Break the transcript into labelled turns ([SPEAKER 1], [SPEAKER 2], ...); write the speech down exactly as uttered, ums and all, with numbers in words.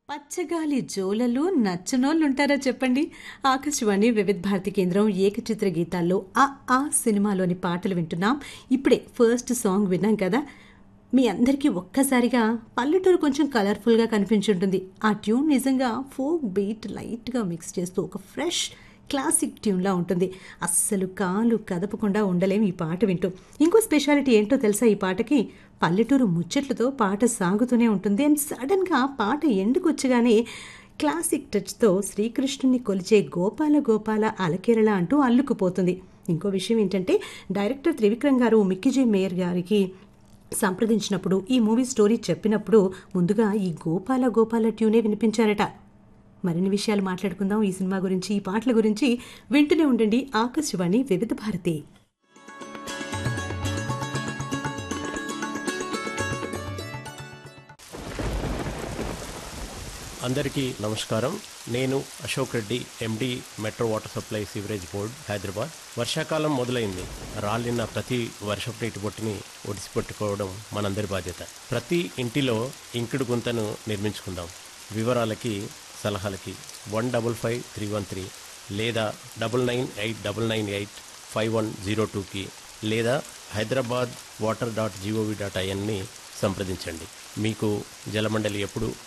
[SPEAKER 1] పచ్చగాలి జోలలు నచ్చనోళ్ళుంటారా చెప్పండి. ఆకాశవాణి వివిధ భారతి కేంద్రం ఏకచిత్ర గీతాల్లో ఆ ఆ సినిమాలోని పాటలు వింటున్నాం. ఇప్పుడే ఫస్ట్ సాంగ్ విన్నాం కదా. మీ అందరికీ ఒక్కసారిగా పల్లెటూరు కొంచెం కలర్ఫుల్గా కనిపించుంటుంది. ఆ ట్యూన్ నిజంగా ఫోక్ బీట్ లైట్గా మిక్స్ చేస్తూ ఒక ఫ్రెష్ క్లాసిక్ ట్యూన్లా ఉంటుంది. అస్సలు కాలు కదపకుండా ఉండలేం ఈ పాట వింటూ. ఇంకో స్పెషాలిటీ ఏంటో తెలుసా ఈ పాటకి? పల్లెటూరు ముచ్చట్లతో పాట సాగుతూనే ఉంటుంది. అండ్ సడన్గా పాట ఎండుకొచ్చగానే క్లాసిక్ టచ్తో శ్రీకృష్ణుని కొలిచే గోపాల గోపాల అలకేరళ అంటూ అల్లుకుపోతుంది. ఇంకో విషయం ఏంటంటే, డైరెక్టర్ త్రివిక్రమ్ గారు మిక్కీజే మేయర్ గారికి సంప్రదించినప్పుడు ఈ మూవీ స్టోరీ చెప్పినప్పుడు ముందుగా ఈ గోపాల గోపాల ట్యూనే వినిపించారట. మరిన్ని విషయాలు మాట్లాడుకుందాం ఈ సినిమా గురించి, ఈ పాటల గురించి. వింటూనే ఉండండి ఆకాశవాణి వివిధ భారతి.
[SPEAKER 2] అందరికీ నమస్కారం. నేను అశోక్ రెడ్డి, ఎండి, metro water supply sewerage board, Hyderabad. వర్షాకాలం మొదలైంది. రాలిన ప్రతి వర్షపు నీటి బొట్టుని ఒడిసిపెట్టుకోవడం మనందరి బాధ్యత. ప్రతి ఇంటిలో ఇంకుడు గుంతను నిర్మించుకుందాం. వివరాలకి సలహాలకి one double five three one three లేదా double nine eight double nine eight five one zero టూకి లేదా Hyderabad water dot GOV dot ఐఎన్ని సంప్రదించండి. మీకు జలమండలి ఎప్పుడు